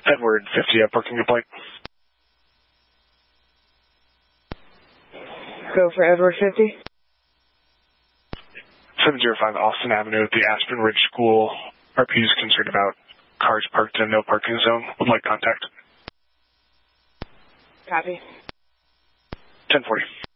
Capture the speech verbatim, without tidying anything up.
Edward fifty, a parking complaint. Go for Edward fifty. seven oh five Austin Avenue at the Aspen Ridge School. R P is concerned about cars parked in no parking zone. Would like contact. Copy. ten forty.